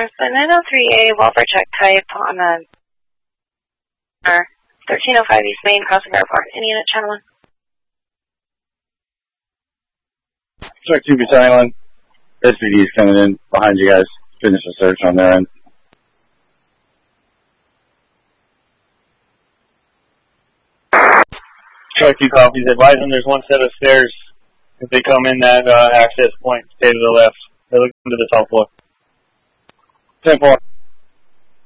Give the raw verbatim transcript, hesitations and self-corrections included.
the nine oh three A Walper check type on the thirteen oh five East Main, crossing airport. Any unit channeling? Check two Battalion Island. S P D is coming in behind you guys. Finish the search on their end. Check two copies. Advise them there's one set of stairs. If they come in that uh, access point, stay to the left. They're looking to the top floor. ten four.